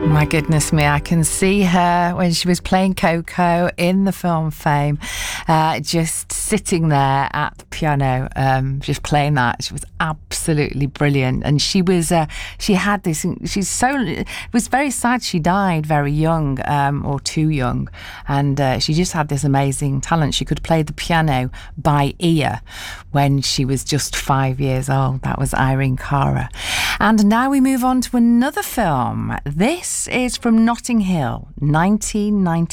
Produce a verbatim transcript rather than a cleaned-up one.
My goodness me, I can see her when she was playing Coco in the film Fame, uh, just sitting there at the piano, um, just playing that. She was absolutely brilliant. And she was, uh, she had this, she's so, it was very sad she died very young, um, or too young. And uh, she just had this amazing talent. She could play the piano by ear when she was just five years old. That was Irene Cara. And now we move on to another film. This is from Notting Hill, nineteen ninety.